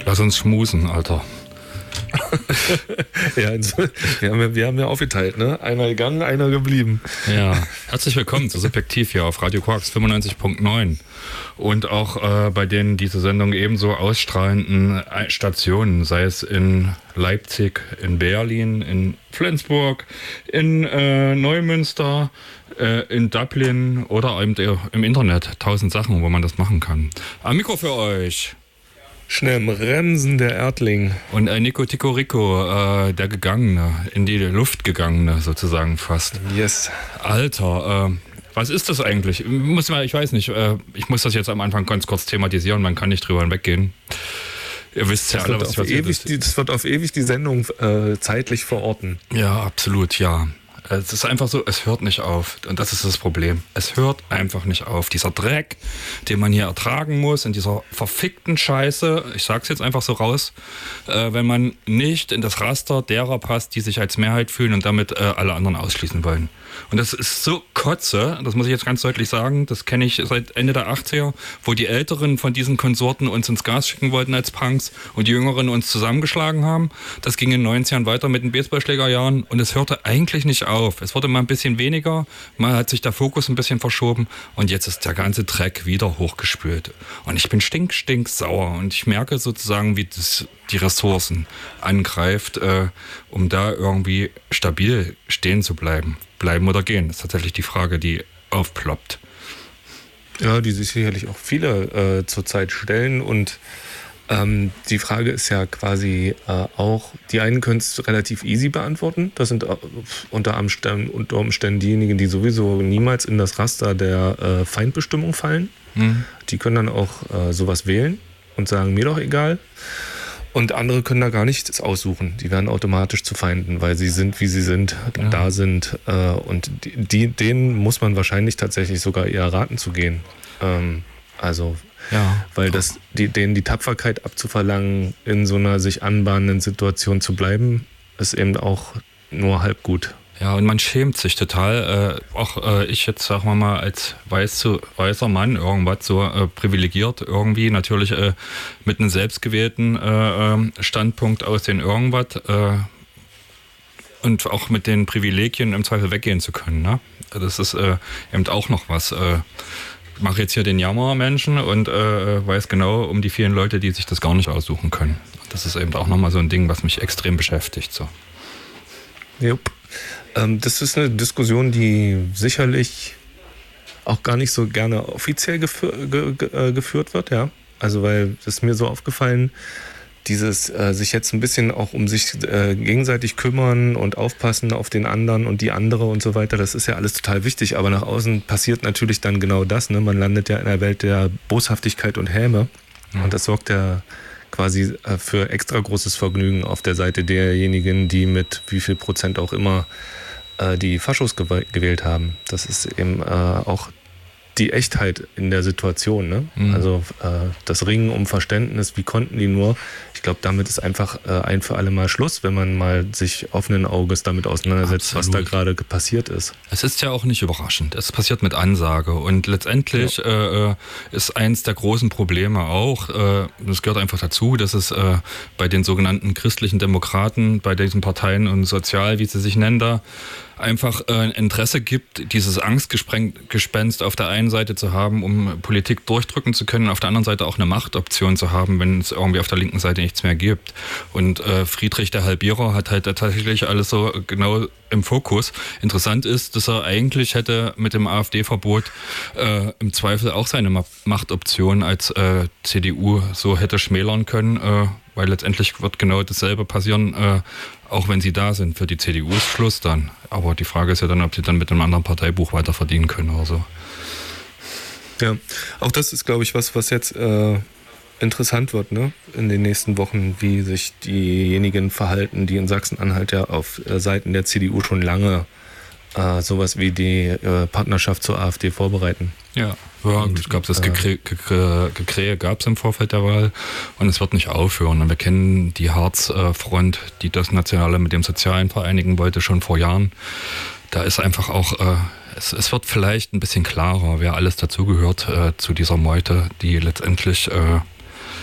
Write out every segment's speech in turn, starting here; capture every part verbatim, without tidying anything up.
Lass uns schmusen, Alter. Ja, wir haben ja, wir haben ja aufgeteilt, ne? Einer gegangen, einer geblieben. Ja, herzlich willkommen zu Subjektiv hier auf Radio Quarks fünfundneunzig Punkt neun und auch äh, bei den diese Sendung ebenso ausstrahlenden Stationen, sei es in Leipzig, in Berlin, in Flensburg, in äh, Neumünster, äh, in Dublin oder eben im Internet. Tausend Sachen, wo man das machen kann. Am Mikro für euch. Schnell im Bremsen, der Erdling. Und ein Nico Tico Rico, äh, der Gegangene, in die Luft Gegangene sozusagen fast. Yes. Alter, äh, was ist das eigentlich? Muss man, ich weiß nicht, äh, ich muss das jetzt am Anfang ganz kurz thematisieren, man kann nicht drüber hinweggehen. Ihr wisst ja das alle, wird was auf passiert ewig ist. die, Das wird auf ewig die Sendung äh, zeitlich verorten. Ja, absolut, ja. Es ist einfach so, es hört nicht auf. Und das ist das Problem. Es hört einfach nicht auf. Dieser Dreck, den man hier ertragen muss, in dieser verfickten Scheiße, ich sag's jetzt einfach so raus, äh, wenn man nicht in das Raster derer passt, die sich als Mehrheit fühlen und damit äh, alle anderen ausschließen wollen. Und das ist so Kotze, das muss ich jetzt ganz deutlich sagen, das kenne ich seit Ende der achtziger, wo die Älteren von diesen Konsorten uns ins Gas schicken wollten als Punks und die Jüngeren uns zusammengeschlagen haben. Das ging in den neunzigern weiter mit den Baseballschlägerjahren und es hörte eigentlich nicht auf. Es wurde mal ein bisschen weniger, mal hat sich der Fokus ein bisschen verschoben und jetzt ist der ganze Dreck wieder hochgespült. Und ich bin stink, stink sauer und ich merke sozusagen, wie das die Ressourcen angreift, äh, um da irgendwie stabil stehen zu bleiben. Bleiben oder gehen, das ist tatsächlich die Frage, die aufploppt. Ja, die sich sicherlich auch viele äh, zurzeit stellen und ähm, die Frage ist ja quasi äh, auch, die einen können es relativ easy beantworten, das sind äh, unter, Umständen, unter Umständen diejenigen, die sowieso niemals in das Raster der äh, Feindbestimmung fallen. Mhm. Die können dann auch äh, sowas wählen und sagen, mir doch egal. Und andere können da gar nichts aussuchen. Die werden automatisch zu Feinden, weil sie sind, wie sie sind, ja. da sind. Äh, und die, die, denen muss man wahrscheinlich tatsächlich sogar eher raten zu gehen. Ähm, also, ja. weil das, die, denen die Tapferkeit abzuverlangen, in so einer sich anbahnenden Situation zu bleiben, ist eben auch nur halb gut. Ja, und man schämt sich total. Äh, auch äh, ich jetzt, sagen wir mal, als weiß, weißer Mann, irgendwas so äh, privilegiert irgendwie, natürlich äh, mit einem selbstgewählten äh, Standpunkt aus den irgendwas äh, und auch mit den Privilegien im Zweifel weggehen zu können. Ne? Das ist äh, eben auch noch was. Äh, ich mache jetzt hier den Jammermenschen und äh, weiß genau um die vielen Leute, die sich das gar nicht aussuchen können. Das ist eben auch nochmal so ein Ding, was mich extrem beschäftigt. So. Jupp. Das ist eine Diskussion, die sicherlich auch gar nicht so gerne offiziell gefü- ge- ge- geführt wird, ja. Also weil das ist mir so aufgefallen, dieses äh, sich jetzt ein bisschen auch um sich äh, gegenseitig kümmern und aufpassen auf den anderen und die andere und so weiter, das ist ja alles total wichtig, aber nach außen passiert natürlich dann genau das, ne? Man landet ja in einer Welt der Boshaftigkeit und Häme mhm. und das sorgt ja quasi äh, für extra großes Vergnügen auf der Seite derjenigen, die mit wie viel Prozent auch immer äh, die Faschos gew- gewählt haben. Das ist eben äh, auch die Echtheit in der Situation. Ne? Mhm. Also äh, das Ringen um Verständnis, wie konnten die nur? Ich glaube, damit ist einfach äh, ein für alle Mal Schluss, wenn man mal sich offenen Auges damit auseinandersetzt, Absolut. Was da gerade passiert ist. Es ist ja auch nicht überraschend. Es passiert mit Ansage. Und letztendlich ja. äh, ist eins der großen Probleme auch, äh, das gehört einfach dazu, dass es äh, bei den sogenannten christlichen Demokraten, bei diesen Parteien und sozial, wie sie sich nennen da, einfach äh, ein Interesse gibt, dieses Angstgespenst auf der einen Seite zu haben, um Politik durchdrücken zu können, auf der anderen Seite auch eine Machtoption zu haben, wenn es irgendwie auf der linken Seite nichts mehr gibt. Und äh, Friedrich der Halbierer hat halt tatsächlich alles so genau im Fokus. Interessant ist, dass er eigentlich hätte mit dem AfD-Verbot äh, im Zweifel auch seine Ma- Machtoption als äh, C D U so hätte schmälern können, äh, weil letztendlich wird genau dasselbe passieren, äh, auch wenn sie da sind. Für die C D U ist Schluss dann. Aber die Frage ist ja dann, ob sie dann mit einem anderen Parteibuch weiter verdienen können oder so. Ja, auch das ist, glaube ich, was, was jetzt äh, interessant wird, ne? In den nächsten Wochen, wie sich diejenigen verhalten, die in Sachsen-Anhalt ja auf äh, Seiten der C D U schon lange äh, sowas wie die äh, Partnerschaft zur AfD vorbereiten. Ja, ja ich glaube, das Gekrähe Gekrä gab es im Vorfeld der Wahl und es wird nicht aufhören. Und wir kennen die Harzfront, die das Nationale mit dem Sozialen vereinigen wollte, schon vor Jahren. Da ist einfach auch, äh, es, es wird vielleicht ein bisschen klarer, wer alles dazugehört äh, zu dieser Meute, die letztendlich äh,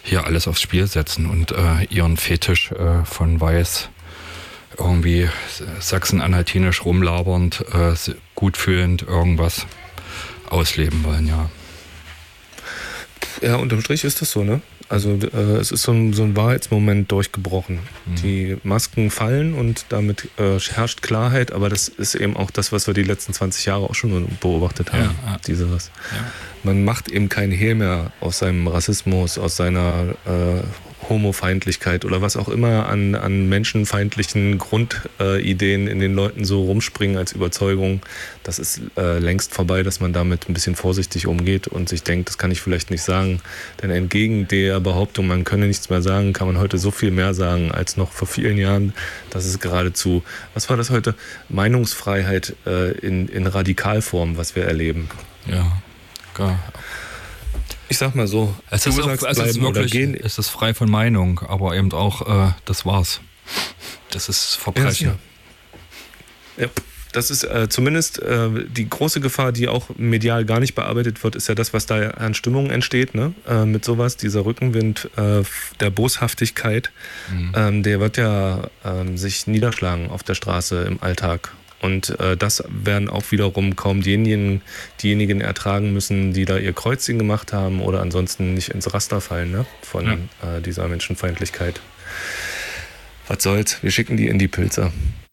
hier alles aufs Spiel setzen und äh, ihren Fetisch äh, von Weiß irgendwie sachsen-anhaltinisch rumlabernd, äh, gut fühlend irgendwas ausleben wollen, ja. Ja, unterm Strich ist das so, ne? Also äh, es ist so ein, so ein Wahrheitsmoment durchgebrochen. Mhm. Die Masken fallen und damit äh, herrscht Klarheit, aber das ist eben auch das, was wir die letzten zwanzig Jahre auch schon beobachtet haben. Ja, ja. Dieses. Ja. Man macht eben kein Hehl mehr aus seinem Rassismus, aus seiner äh, Homofeindlichkeit oder was auch immer an, an menschenfeindlichen Grundideen äh, in den Leuten so rumspringen als Überzeugung. Das ist äh, längst vorbei, dass man damit ein bisschen vorsichtig umgeht und sich denkt, das kann ich vielleicht nicht sagen. Denn entgegen der Behauptung, man könne nichts mehr sagen, kann man heute so viel mehr sagen als noch vor vielen Jahren. Das ist geradezu, was war das heute? Meinungsfreiheit äh, in, in Radikalform, was wir erleben. Ja, klar. Ich sag mal so, es ist, auch, es ist wirklich, es ist frei von Meinung, aber eben auch, äh, das war's. Das ist Verbrechen. Ja, ja. Das ist äh, zumindest äh, die große Gefahr, die auch medial gar nicht bearbeitet wird, ist ja das, was da an Stimmung entsteht, ne? Äh, mit sowas, dieser Rückenwind äh, der Boshaftigkeit, mhm. ähm, der wird ja äh, sich niederschlagen auf der Straße im Alltag. Und äh, das werden auch wiederum kaum diejenigen, diejenigen ertragen müssen, die da ihr Kreuzchen gemacht haben oder ansonsten nicht ins Raster fallen, ne? Von ja. äh, dieser Menschenfeindlichkeit. Was soll's, wir schicken die in die Pilze.